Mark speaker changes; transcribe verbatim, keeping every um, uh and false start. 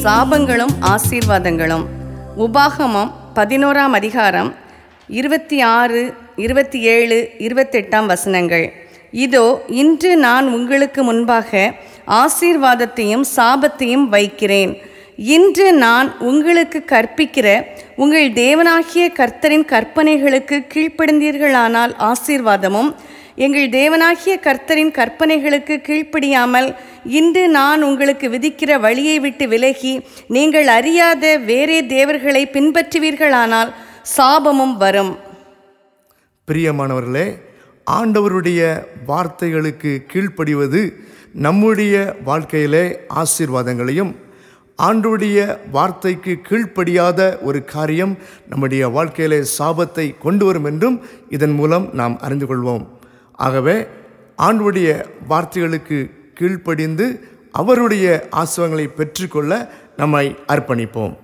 Speaker 1: சாபங்களும் ஆசீர்வாதங்களும். உபாகமம் பதினோராம் அதிகாரம் இருபத்தி ஆறு இருபத்தி ஏழு இருபத்தெட்டாம் வசனங்கள். இதோ, இன்று நான் உங்களுக்கு முன்பாக ஆசீர்வாதத்தையும் சாபத்தையும் வைக்கிறேன். இன்று நான் உங்களுக்கு கற்பிக்கிற உங்கள் தேவனாகிய கர்த்தரின் கற்பனைகளுக்கு கீழ்ப்படிந்தீர்களானால் ஆசீர்வாதமும், எங்கள் தேவனாகிய கர்த்தரின் கற்பனைகளுக்கு கீழ்ப்படியாமல் இன்று நான் உங்களுக்கு விதிக்கிற வழியை விட்டு விலகி நீங்கள் அறியாத வேறே தேவர்களை பின்பற்றுவீர்களானால் சாபமும் வரும்.
Speaker 2: பிரியமானவர்களே, ஆண்டவருடைய வார்த்தைகளுக்கு கீழ்ப்படிவது நம்முடைய வாழ்க்கையிலே ஆசீர்வாதங்களையும், ஆண்டவருடைய வார்த்தைக்கு கீழ்ப்படியாத ஒரு காரியம் நம்முடைய வாழ்க்கையிலே சாபத்தை கொண்டு வரும் என்றும் இதன் மூலம் நாம் அறிந்து கொள்வோம். ஆகவே ஆண்டவருடைய வார்த்தைகளுக்கு கீழ்ப்படிந்து அவருடைய ஆசீர்வாதங்களை பெற்றுக்கொள்ள நம்மை அர்ப்பணிப்போம்.